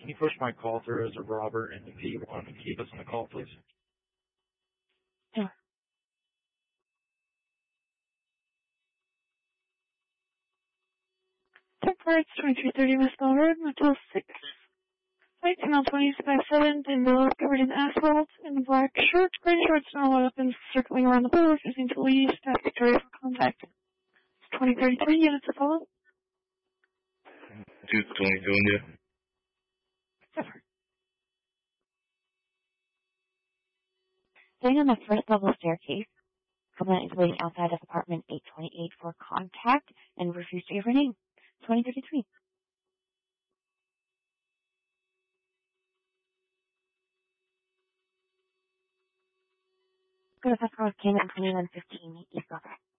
can you push my call through as a Robert and P1 and keep us on the call, please? Sure. Temperance, 2330 West Bell Road, Motel 6. Flight channel 257, and below covered in asphalt, in black shirt, gray shorts, and all weapons circling around the pool, refusing to leave. Staff Victoria for contact. It's 2033, units to follow. 227, yeah. Staying on the first level staircase, Covenant is waiting outside of apartment 828 for contact and refused to give her name. 2033. Go to Fast Cross Canyon 2115 East Bellevue.